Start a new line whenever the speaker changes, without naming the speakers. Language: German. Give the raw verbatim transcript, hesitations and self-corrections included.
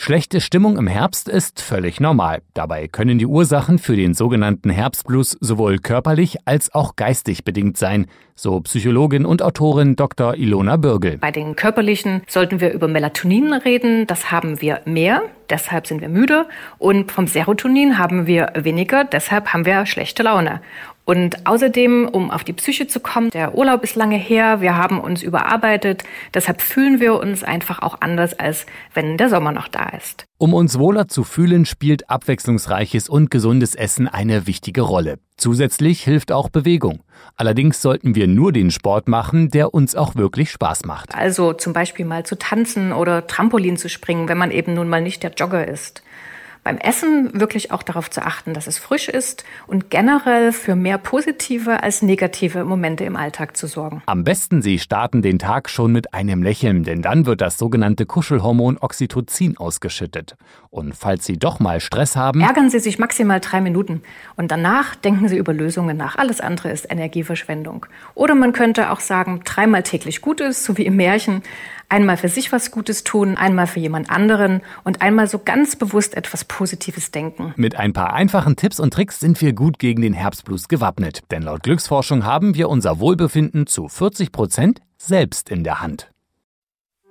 Schlechte Stimmung im Herbst ist völlig normal. Dabei können die Ursachen für den sogenannten Herbstblues sowohl körperlich als auch geistig bedingt sein, so Psychologin und Autorin Doktor Ilona Bürgel.
Bei den körperlichen sollten wir über Melatonin reden. Das haben wir mehr, deshalb sind wir müde. Und vom Serotonin haben wir weniger, deshalb haben wir schlechte Laune. Und außerdem, um auf die Psyche zu kommen, der Urlaub ist lange her, wir haben uns überarbeitet, deshalb fühlen wir uns einfach auch anders, als wenn der Sommer noch da ist.
Um uns wohler zu fühlen, spielt abwechslungsreiches und gesundes Essen eine wichtige Rolle. Zusätzlich hilft auch Bewegung. Allerdings sollten wir nur den Sport machen, der uns auch wirklich Spaß macht.
Also zum Beispiel mal zu tanzen oder Trampolin zu springen, wenn man eben nun mal nicht der Jogger ist. Beim Essen wirklich auch darauf zu achten, dass es frisch ist und generell für mehr positive als negative Momente im Alltag zu sorgen.
Am besten Sie starten den Tag schon mit einem Lächeln, denn dann wird das sogenannte Kuschelhormon Oxytocin ausgeschüttet. Und falls Sie doch mal Stress haben,
ärgern Sie sich maximal drei Minuten und danach denken Sie über Lösungen nach. Alles andere ist Energieverschwendung. Oder man könnte auch sagen, dreimal täglich Gutes, so wie im Märchen. Einmal für sich was Gutes tun, einmal für jemand anderen und einmal so ganz bewusst etwas Positives denken.
Mit ein paar einfachen Tipps und Tricks sind wir gut gegen den Herbstblues gewappnet. Denn laut Glücksforschung haben wir unser Wohlbefinden zu vierzig Prozent selbst in der Hand.